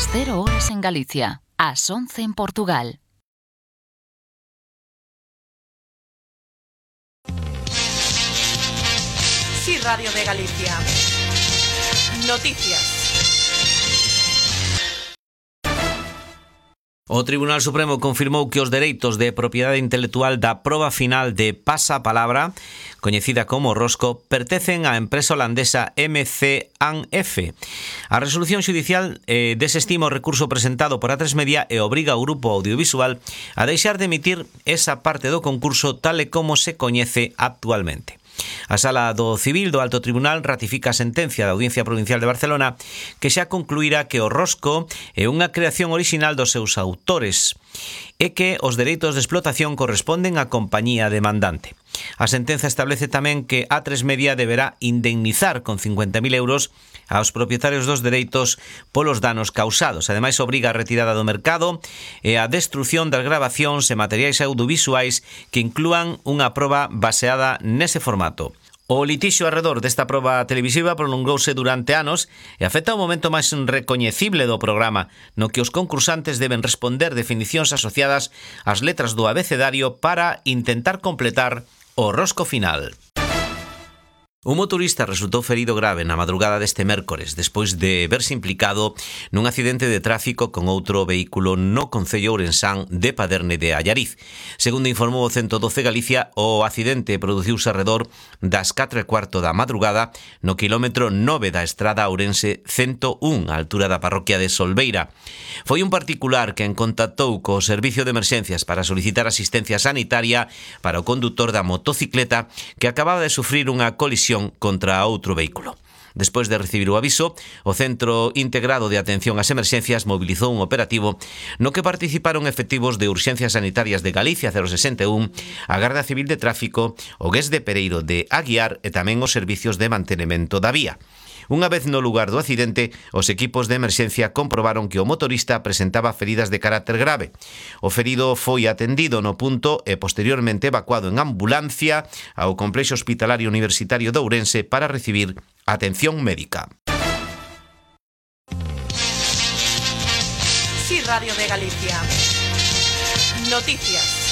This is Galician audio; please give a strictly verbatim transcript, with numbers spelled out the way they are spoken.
Las cero horas en Galicia, as once en Portugal. Sí, Radio de Galicia. Noticias. O Tribunal Supremo confirmou que os dereitos de propiedade intelectual da proba final de Pasapalabra, coñecida como Rosco, pertencen á empresa holandesa M C A N F. A resolución xudicial eh, desestima o recurso presentado por A tres Media e obriga ao grupo audiovisual a deixar de emitir esa parte do concurso tal e como se coñece actualmente. A Sala do Civil do Alto Tribunal ratifica a sentencia da Audiencia Provincial de Barcelona que xa concluirá que o Rosco é unha creación orixinal dos seus autores e que os dereitos de explotación corresponden á compañía demandante. A sentenza establece tamén que A tres Media deberá indemnizar con cincuenta mil euros aos propietarios dos dereitos polos danos causados. Ademais, obriga a retirada do mercado e a destrución das grabacións e materiais audiovisuais que inclúan unha proba baseada nese formato. O litixio arredor desta proba televisiva prolongouse durante anos e afecta o momento máis recoñecible do programa, no que os concursantes deben responder definicións asociadas ás letras do abecedario para intentar completar o rosco final. Un motorista resultou ferido grave na madrugada deste mércores despois de verse implicado nun accidente de tráfico con outro vehículo no concello ourensán de Paderne de Allariz. Segundo informou o ciento doce Galicia, o accidente produciuse arredor das catro e cuarto da madrugada no quilómetro nove da estrada ourense ciento un, á altura da parroquia de Solbeira. Foi un particular quen contactou co servicio de emerxencias para solicitar asistencia sanitaria para o condutor da motocicleta que acababa de sufrir unha colisión contra outro vehículo. Despois de recibir o aviso, o Centro Integrado de Atención ás Emerxencias mobilizou un operativo no que participaron efectivos de Urxencias Sanitarias de Galicia cero sesenta e un, a Garda Civil de Tráfico, o G E S de Pereiro de Aguiar e tamén os servicios de mantenemento da vía. Unha vez no lugar do accidente, os equipos de emerxencia comprobaron que o motorista presentaba feridas de carácter grave. O ferido foi atendido no punto e posteriormente evacuado en ambulancia ao Complexo Hospitalario Universitario de Ourense para recibir atención médica. Sí, Radio de Galicia. Noticias.